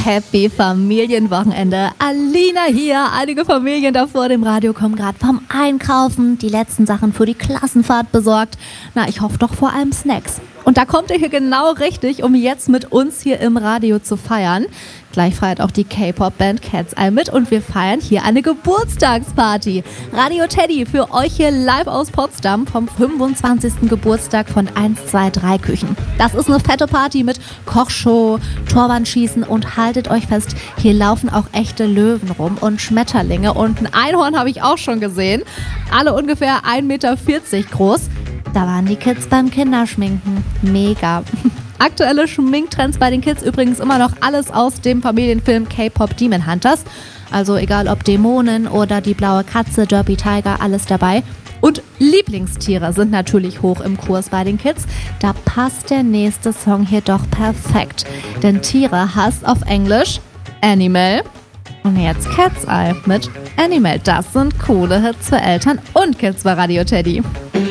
Happy Familienwochenende. Alina hier. Einige Familien da vor dem Radio kommen gerade vom Einkaufen. Die letzten Sachen für die Klassenfahrt besorgt. Na, ich hoffe doch vor allem Snacks. Und da kommt ihr hier genau richtig, um jetzt mit uns hier im Radio zu feiern. Gleich feiert auch die K-Pop-Band Cat's Eye mit und wir feiern hier eine Geburtstagsparty. Radio Teddy für euch hier live aus Potsdam vom 25. Geburtstag von 123 Küchen. Das ist eine fette Party mit Kochshow, Torwandschießen und haltet euch fest, hier laufen auch echte Löwen rum und Schmetterlinge und ein Einhorn habe ich auch schon gesehen. Alle ungefähr 1,40 Meter groß. Da waren die Kids beim Kinderschminken. Mega. Aktuelle Schminktrends bei den Kids übrigens immer noch alles aus dem Familienfilm K-Pop Demon Hunters. Also egal ob Dämonen oder die blaue Katze, Derby Tiger, alles dabei. Und Lieblingstiere sind natürlich hoch im Kurs bei den Kids. Da passt der nächste Song hier doch perfekt. Denn Tiere heißt auf Englisch Animal. Und jetzt Cat's Eye mit Animal. Das sind coole Hits für Eltern und Kids bei Radio Teddy.